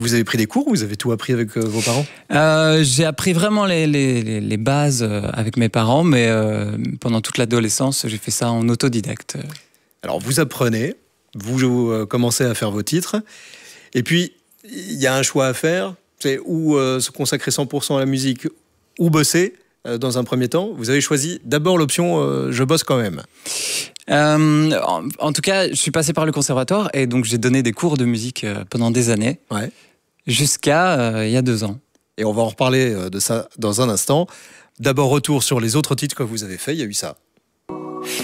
Vous avez pris des cours ou vous avez tout appris avec vos parents? J'ai appris vraiment les bases avec mes parents, mais pendant toute l'adolescence, j'ai fait ça en autodidacte. Alors vous apprenez, vous commencez à faire vos titres, et puis il y a un choix à faire, c'est ou se consacrer 100% à la musique ou bosser dans un premier temps. Vous avez choisi d'abord l'option je bosse quand même. En tout cas, je suis passé par le conservatoire et donc j'ai donné des cours de musique pendant des années, jusqu'à il y a 2 ans. Et on va en reparler de ça dans un instant. D'abord, retour sur les autres titres que vous avez faits. Il y a eu ça.